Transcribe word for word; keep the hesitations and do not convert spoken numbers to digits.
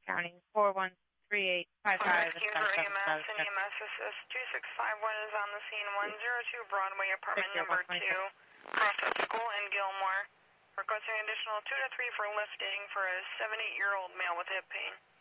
County, four one three eight five five. Rescue for E M S and E M S assist two six five one is on the scene, one oh two Broadway, apartment number two, Process School in Gilmore. Requesting additional two to three for lifting for a seven, eight-year-old male with hip pain.